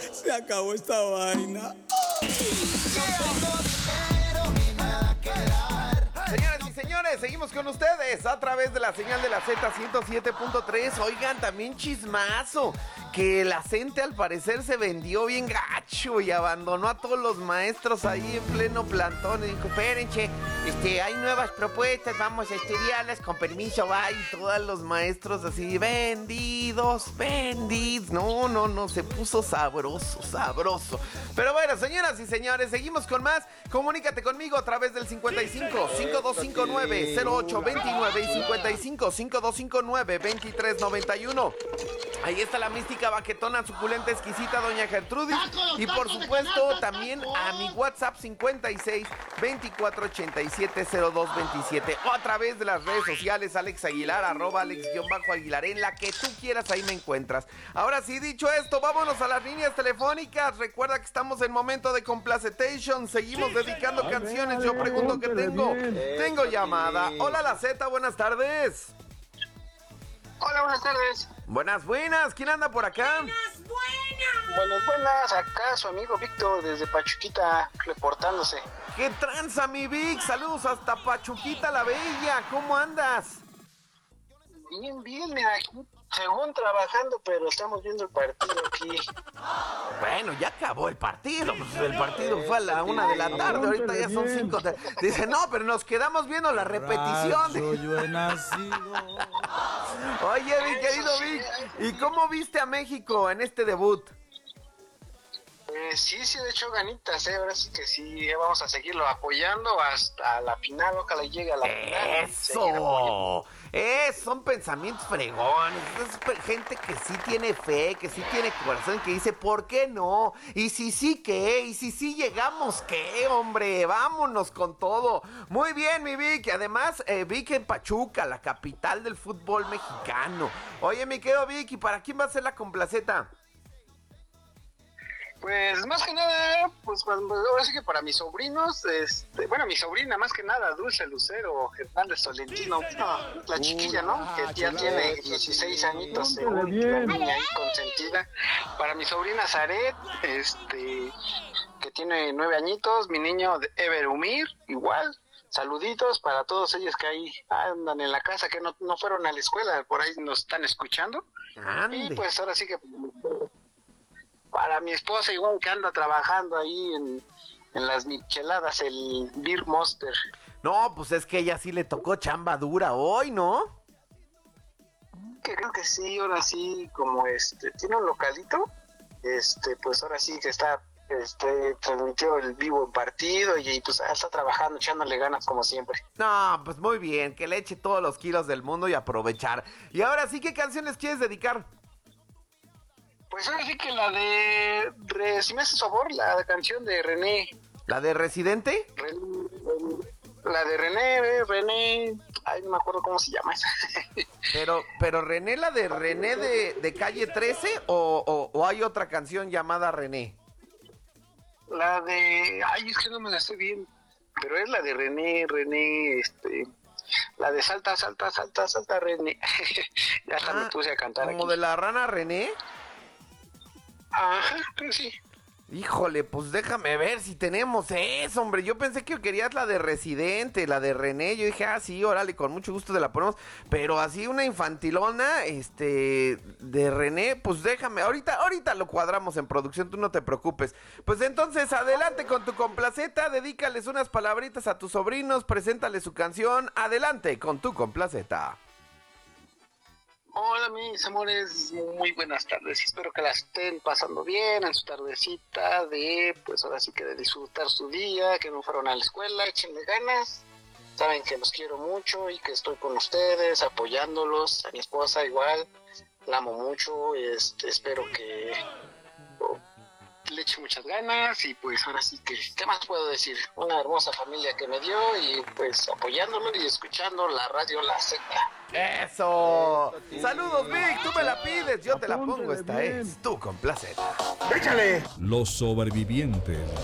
Se acabó esta vaina. Señoras y señores, seguimos con ustedes a través de la señal de la Z107.3. Oigan, también chismazo, que la gente al parecer se vendió bien gacho y abandonó a todos los maestros ahí en pleno plantón. Y dijo, espérenche, hay nuevas propuestas, vamos a estudiarlas, con permiso, va. Y todos los maestros así, vendidos. No, se puso sabroso. Pero bueno, señoras y señores, seguimos con más. Comunícate conmigo a través del 55-5259-0829 y 55-5259-2391. Ahí está la mística, baquetona, suculenta, exquisita, doña Gertrudis. Y por supuesto, también a mi WhatsApp 56-2487-0227. O a través de las redes sociales, Alex Aguilar, @Alex_Aguilar. En la que tú quieras, ahí me encuentras. Ahora sí, dicho esto, vámonos a las líneas telefónicas. Recuerda que estamos en momento de complacetation. Seguimos dedicando canciones. Yo pregunto qué tengo. Tengo llamada. Hola, la Z, buenas tardes. Hola, buenas tardes. Buenas. ¿Quién anda por acá? Buenas. Acá su amigo Víctor desde Pachuquita reportándose. ¿Qué tranza, mi Vic? Saludos hasta Pachuquita la Bella. ¿Cómo andas? Bien, mira, aquí según trabajando, pero estamos viendo el partido aquí. Bueno, ya acabó el partido. Pues el partido fue a la 1 de la tarde. Ahorita ya son 5. Dice, no, pero nos quedamos viendo la repetición. Yo he nacido. Oye, mi querido Vic, ¿y cómo viste a México en este debut? Sí, de hecho ganitas, ahora sí que sí, vamos a seguirlo apoyando hasta la final, ojalá llegue a la final. ¡Eso! Son pensamientos fregones, es gente que sí tiene fe, que sí tiene corazón, que dice, ¿por qué no? Y si sí, ¿qué? Y si sí llegamos, ¿qué, hombre? Vámonos con todo. Muy bien, mi Vic, además, Vic en Pachuca, la capital del fútbol mexicano. Oye, mi querido Vic, ¿y para quién va a ser la complaceta? Pues más que nada, pues ahora sí que para mis sobrinos, mi sobrina más que nada, Dulce Lucero Hernández Tolentino, la chiquilla, ¿no? Que ya tiene 16 añitos, la niña ahí consentida. Para mi sobrina Zaret, que tiene 9 añitos, mi niño Everumir, igual. Saluditos para todos ellos que ahí andan en la casa, que no fueron a la escuela, por ahí nos están escuchando. ¡Ande! Y pues ahora sí que para mi esposa igual que anda trabajando ahí en las micheladas, el Beer Monster. No, pues es que ella sí le tocó chamba dura hoy, ¿no? Que creo que sí, ahora sí, como tiene un localito, pues ahora sí que está, transmitió el vivo en partido y pues está trabajando, echándole ganas como siempre. No, pues muy bien, que le eche todos los kilos del mundo y aprovechar. Y ahora sí, ¿qué canciones quieres dedicar? Pues ahora sí que la de, si me haces favor, la canción de René. ¿La de Residente? La de René, ay, no me acuerdo cómo se llama esa. Pero René, ¿la de René de Calle 13 o hay otra canción llamada René? La de, ay, es que no me la sé bien, pero es la de René, la de salta, René. Ya hasta me puse a cantar ¿como aquí. de la rana René? Ajá, creo que sí. Híjole, pues déjame ver si tenemos eso, hombre. Yo pensé que querías la de Residente, la de René. Yo dije, sí, órale, con mucho gusto te la ponemos. Pero así una infantilona, de René, pues déjame. Ahorita lo cuadramos en producción, tú no te preocupes. Pues entonces, adelante con tu complaceta. Dedícales unas palabritas a tus sobrinos, preséntale su canción. Adelante con tu complaceta. Hola mis amores, muy buenas tardes, espero que la estén pasando bien en su tardecita pues ahora sí que de disfrutar su día, que no fueron a la escuela, échenle ganas, saben que los quiero mucho y que estoy con ustedes, apoyándolos, a mi esposa igual, la amo mucho, espero que le eche muchas ganas y pues ahora sí que, ¿qué más puedo decir? Una hermosa familia que me dio y pues apoyándolo y escuchando la radio La Z. ¡Eso! ¡Saludos, Vic! Tú me la pides, yo te la pongo. Esta es tu complaceta. ¡Échale! Los sobrevivientes.